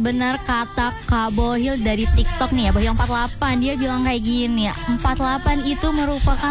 benar kata Kak Bohil dari TikTok nih ya, Bohil 48. Dia bilang kayak gini ya, 48 itu merupakan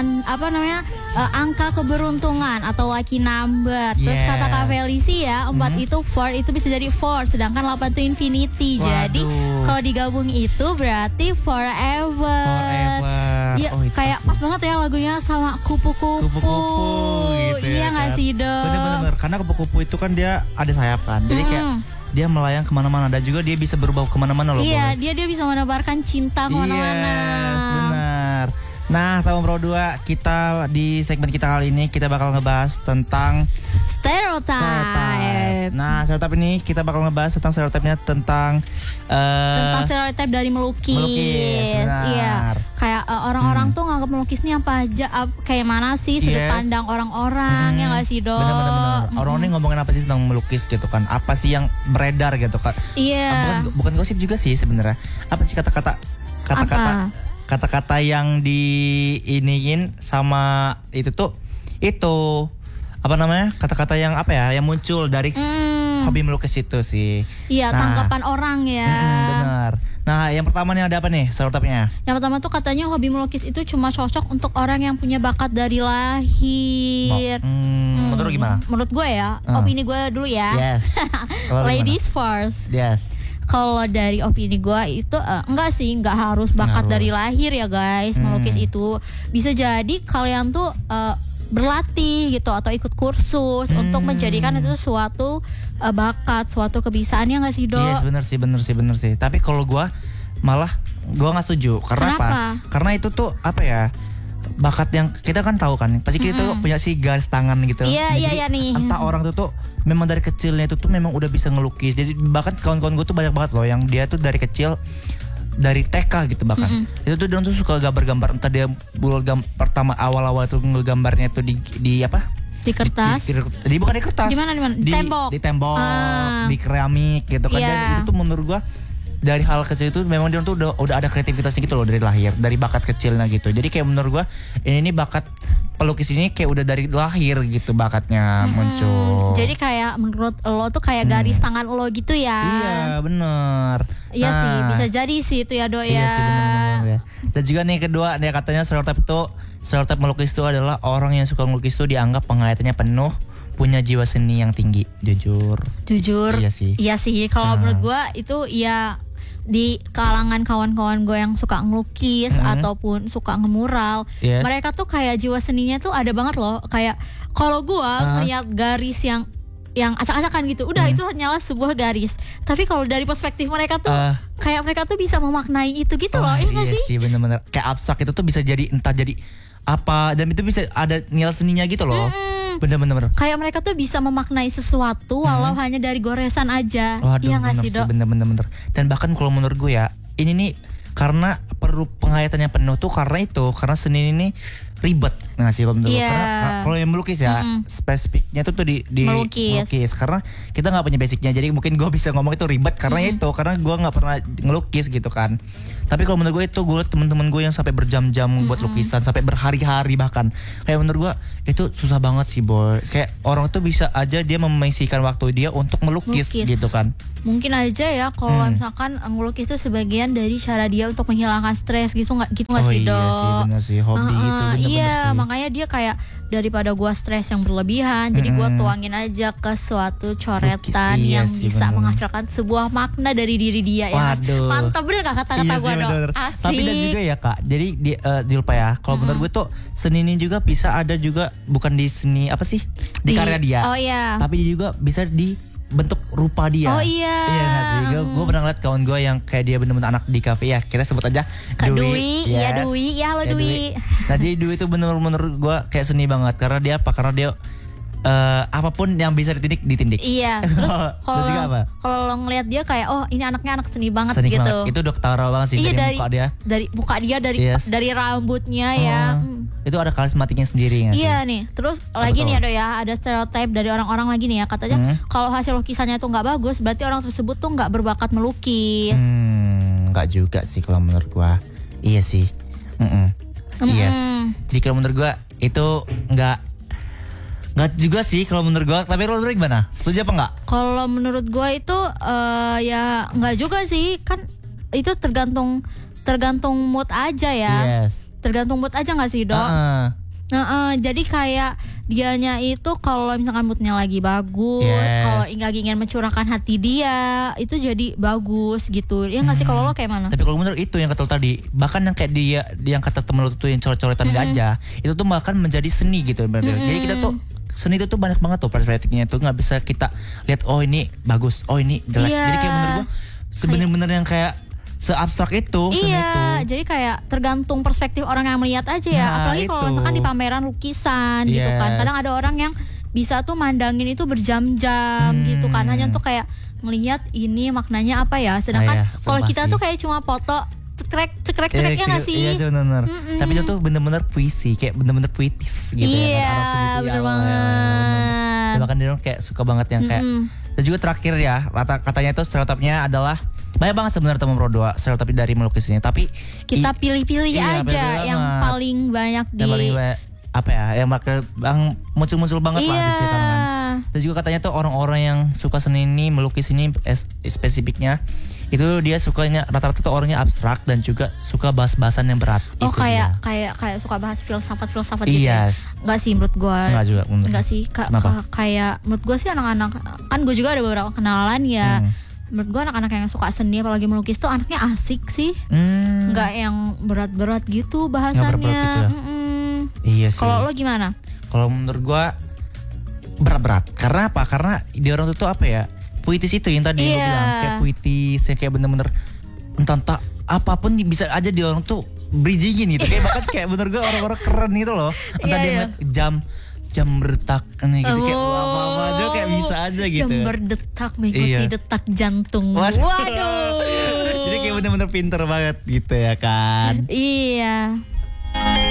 angka keberuntungan atau lucky number. Terus kata Kak Felicia ya, 4 itu 4 itu bisa jadi 4, sedangkan 8 itu infinity. Waduh. Jadi kalau digabung itu berarti forever. Iya, kayak pas banget ya lagunya sama kupu-kupu gitu iya ya, nggak kan? sih Dok? Bener-bener, karena kupu-kupu itu kan dia ada sayap kan. Jadi kayak dia melayang kemana-mana dan juga dia bisa berubah kemana-mana loh. Iya, dia bisa menebarkan cinta kemana-mana. Yes, benar. Nah, Tabung Pro 2, kita di segmen kita kali ini kita bakal ngebahas tentang stereotype. Nah, stereotype ini kita bakal ngebahas tentang stereotipnya tentang stereotip dari melukis. Benar. Iya. Kayak orang-orang tuh nganggap melukis ini apa aja, kayak mana sih sudut pandang orang-orang ya nggak sih Dok? Benar. Orang ini ngomongin apa sih tentang melukis gitu kan? Apa sih yang beredar gitu kan? Iya. Bukan gosip juga sih sebenarnya. Apa sih kata-kata yang diiniin sama itu apa namanya, kata-kata yang apa ya, yang muncul dari hobi melukis itu sih. Iya, tanggapan orang ya. Benar. Nah, yang pertama nih ada apa nih stereotipnya? Yang pertama tuh katanya hobi melukis itu cuma cocok untuk orang yang punya bakat dari lahir. Menurut gimana? Menurut gue ya, opini gue dulu ya. Yes. Ladies first. Yes. Kalau dari opini gue itu enggak harus bakat dari lahir ya guys. Melukis itu bisa jadi kalian tuh berlatih gitu atau ikut kursus untuk menjadikan itu suatu bakat, suatu kebiasaan ya nggak sih Dok? Yes, bener sih. Tapi kalau gue malah gue nggak setuju. Karena Kenapa? apa? Karena itu tuh apa ya? Bakat yang kita kan tahu kan, pasti kita tuh punya si garis tangan gitu. Iya nih. Entah orang tuh memang dari kecilnya itu tuh memang udah bisa ngelukis. Jadi bahkan kawan-kawan gue tuh banyak banget loh yang dia tuh dari kecil, dari TK gitu bahkan. Itu tuh dia tuh suka gambar-gambar. Entah dia pertama awal-awal tuh ngegambarnya tuh di apa? Di kertas. Bukan di kertas. Di mana? Di tembok. Di tembok, di keramik gitu kan. Dan itu tuh menurut gue dari hal kecil itu memang dia tuh udah ada kreativitasnya gitu loh dari lahir, dari bakat kecilnya gitu. Jadi kayak menurut gue ini bakat pelukis ini kayak udah dari lahir gitu bakatnya muncul. Jadi kayak menurut lo tuh kayak garis tangan lo gitu ya? Iya bener. Iya sih, bisa jadi sih itu ya Dok ya. Iya sih bener ya. Dan juga nih kedua, dia katanya stereotip melukis itu adalah orang yang suka melukis itu dianggap penglihatannya penuh, punya jiwa seni yang tinggi. Jujur. Iya sih. Kalau menurut gue itu ya di kalangan kawan-kawan gue yang suka ngelukis ataupun suka ngemural, mereka tuh kayak jiwa seninya tuh ada banget loh. Kayak kalau gue ngeliat garis yang acak-acakan gitu, udah itu hanyalah sebuah garis. Tapi kalau dari perspektif mereka tuh kayak mereka tuh bisa memaknai itu gitu loh. Iya sih bener-bener. Kayak abstrak itu tuh bisa jadi entah jadi apa, dan itu bisa ada nilai seninya gitu loh. Bener-bener. Kayak mereka tuh bisa memaknai sesuatu walau hanya dari goresan aja. Waduh, iya nggak sih Dok? Bener-bener. Dan bahkan kalau menurut gue ya, ini nih karena perlu penghayatan yang penuh tuh karena seni ini ribet nggak sih kalau menurut gue? Karena kalau yang melukis ya spesifiknya tuh di melukis. Karena kita nggak punya basicnya, jadi mungkin gue bisa ngomong itu ribet karena karena gue nggak pernah ngelukis gitu kan. Tapi kalau menurut gue itu, gue liat temen-temen gue yang sampai berjam-jam buat lukisan, sampai berhari-hari bahkan. Kayak menurut gue itu susah banget sih boy. Kayak orang tuh bisa aja dia menyisihkan waktu dia untuk melukis gitu kan. Mungkin aja ya kalau misalkan ngelukis itu sebagian dari cara dia untuk menghilangkan stres gitu nggak sih Dok? Iya sih, benar sih, hobi itu bener-bener iya, sih. makanya dia kayak daripada gua stres yang berlebihan, jadi gua tuangin aja ke suatu coretan yang bisa menghasilkan sebuah makna dari diri dia ya. Waduh. Mantap bener gak kata-kata gua Dok? Asik. Tapi dan juga ya Kak, jadi di lupa ya, kalau menurut gue tuh seni ini juga bisa ada juga bukan di seni apa sih? Di karya dia. Oh iya. Tapi dia juga bisa di bentuk rupa dia. Oh iya. Iya gak sih? Gue pernah ngeliat kawan gue yang kayak dia bener-bener anak di kafe ya. Kita sebut aja Kak Dwi. Iya Dwi. Ya halo Dwi. Nah jadi Dwi itu bener-bener gue kayak seni banget. Karena dia apa? Karena dia apapun yang bisa ditindik. Iya. Terus kalau lo ngeliat dia kayak ini anaknya anak seni banget gitu. Banget. Itu udah ketara banget sih dari muka dia. Dari muka dia, dari rambutnya ya. Itu ada karismatiknya sendiri. Iya nih. Terus lagi nih Dok ya, ada stereotype dari orang-orang lagi nih ya, katanya kalau hasil lukisannya tuh nggak bagus, berarti orang tersebut tuh nggak berbakat melukis. Nggak juga sih kalau menurut gua. Iya sih. Yes. Jadi kalau menurut gua itu nggak Nggak juga sih kalau menurut gue. Tapi lo gimana? Setuju apa nggak? Kalau menurut gue itu ya nggak juga sih. Kan itu tergantung mood aja ya. Yes. Tergantung mood aja nggak sih, Dok? Jadi kayak dianya itu kalau misalkan moodnya lagi bagus, kalau lagi ingin mencurahkan hati dia, itu jadi bagus gitu. Ya nggak sih, kalau lo kayak mana? Tapi kalau menurut itu yang kata tadi, bahkan yang kayak dia yang kata temen lo tuh yang coret-coretan gajah, itu tuh bahkan menjadi seni gitu. Jadi kita tuh seni itu tuh banyak banget tuh perspektifnya tuh, nggak bisa kita lihat oh ini bagus, oh ini jelek. Jadi kayak menurut gua sebenarnya yang kayak seabstrak itu. Iya, jadi kayak tergantung perspektif orang yang melihat aja ya. Apalagi kalau misalkan di pameran lukisan gitu kan. Kadang ada orang yang bisa tuh mandangin itu berjam-jam gitu kan. Hanya untuk kayak melihat ini maknanya apa ya. Sedangkan kalau kita tuh kayak cuma foto cekrek ya nggak sih? Iya benar. Tapi itu tuh bener-bener puisi, kayak bener-bener puitis gitu ya. Iya, bener banget. Bahkan dia kayak suka banget yang kayak. Dan juga terakhir ya, katanya itu stereotipnya adalah banyak banget sebenarnya teman Pro 2 stereotip dari melukis ini. Tapi kita pilih-pilih aja yang paling banyak apa ya, yang muncul-muncul banget lah di sini kan. Dan juga katanya tuh orang-orang yang suka seni ini, melukis ini spesifiknya itu dia sukanya rata-rata tuh orangnya abstrak dan juga suka bahas-bahasan yang berat. Oh, kayak suka bahas filsafat gitu. Enggak sih menurut gue. Enggak sih. Kayak menurut gue sih anak-anak, kan gue juga ada beberapa kenalan ya. Menurut gue anak-anak yang suka seni apalagi melukis tuh anaknya asik sih. Enggak yang berat-berat gitu bahasannya. Iya sih. Kalau lo gimana? Kalau menurut gue berat-berat. Karena apa? Karena di orang tuh apa ya? Puitis itu yang tadi lo bilang, kayak puitis, yang kayak bener-bener entah apapun bisa aja di orang tuh bridgingin gitu. Kayak bahkan kayak bener gue orang-orang keren gitu loh. Entah dia jam berdetak gitu, kayak apa-apa aja kayak bisa aja gitu. Jam berdetak mengikuti detak jantung. Waduh. Jadi kayak bener-bener pinter banget gitu ya kan. Iya.